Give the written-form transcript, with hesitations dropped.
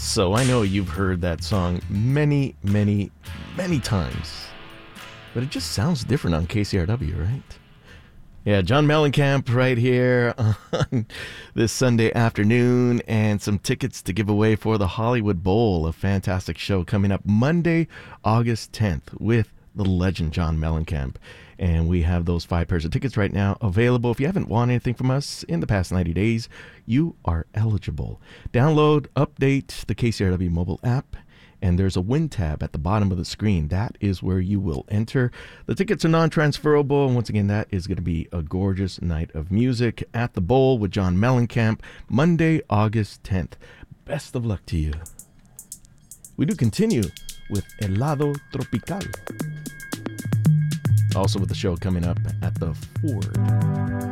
So I know you've heard that song many, many, many times, but it just sounds different on KCRW, right? Yeah, John Mellencamp right here on this Sunday afternoon, and some tickets to give away for the Hollywood Bowl, a fantastic show coming up Monday, August 10th with the legend John Mellencamp. And we have those 5 pairs of tickets right now available. If you haven't won anything from us in the past 90 days, you are eligible. Download, update the KCRW mobile app, and there's a win tab at the bottom of the screen. That is where you will enter. The tickets are non-transferable, and once again, that is going to be a gorgeous night of music at the Bowl with John Mellencamp, Monday, August 10th. Best of luck to you. We do continue with Helado Tropical. Also with the show coming up at the Ford.